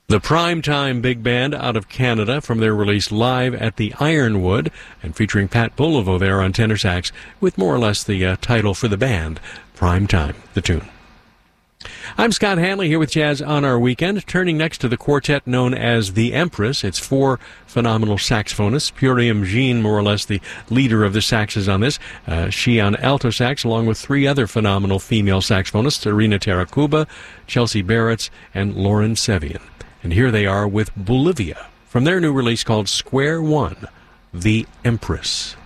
The Primetime Big Band out of Canada from their release Live at the Ironwood, and featuring Pat Bolivo there on tenor sax with more or less the title for the band, Primetime, the tune. I'm Scott Hanley here with Jazz on Our Weekend, turning next to the quartet known as the Empress. It's four phenomenal saxophonists. Purium Jean, more or less the leader of the saxes on this. She on alto sax, along with three other phenomenal female saxophonists, Irina Tarakuba, Chelsea Barretts, and Lauren Sevian. And here they are with Bolivia from their new release called Square One, the Empress.